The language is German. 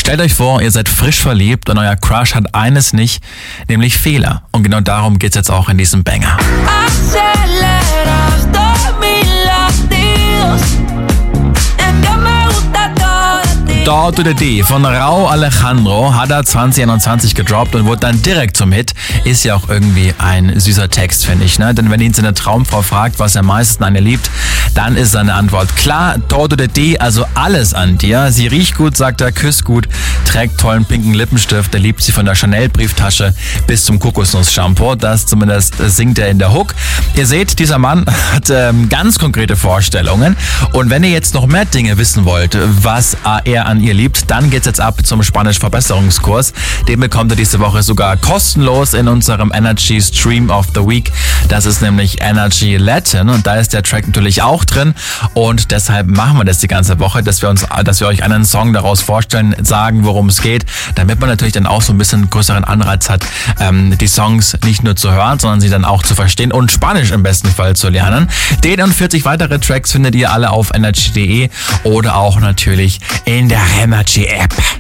Stellt euch vor, ihr seid frisch verliebt und euer Crush hat eines nicht, nämlich Fehler. Und genau darum geht's jetzt auch in diesem Banger. Todo to the D von Rauw Alejandro hat er 2021 gedroppt und wurde dann direkt zum Hit. Ist ja auch irgendwie ein süßer Text, finde ich, ne? Denn wenn ihn seine Traumfrau fragt, was er am meisten an ihr liebt, dann ist seine Antwort klar, Todo to the D, also alles an dir. Sie riecht gut, sagt er, küsst gut, trägt tollen pinken Lippenstift, er liebt sie von der Chanel-Brieftasche bis zum Kokosnuss-Shampoo. Das zumindest singt er in der Hook. Ihr seht, dieser Mann hat ganz konkrete Vorstellungen. Und wenn ihr jetzt noch mehr Dinge wissen wollt, was er an ihr liebt, dann geht's jetzt ab zum Spanisch-Verbesserungskurs. Den bekommt ihr diese Woche sogar kostenlos in unserem Energy Stream of the Week. Das ist nämlich Energy Latin und da ist der Track natürlich auch drin und deshalb machen wir das die ganze Woche, dass wir euch einen Song daraus vorstellen, sagen, worum es geht, damit man natürlich dann auch so ein bisschen größeren Anreiz hat, die Songs nicht nur zu hören, sondern sie dann auch zu verstehen und Spanisch im besten Fall zu lernen. Den und 40 weitere Tracks findet ihr alle auf energy.de oder auch natürlich in der Energy App.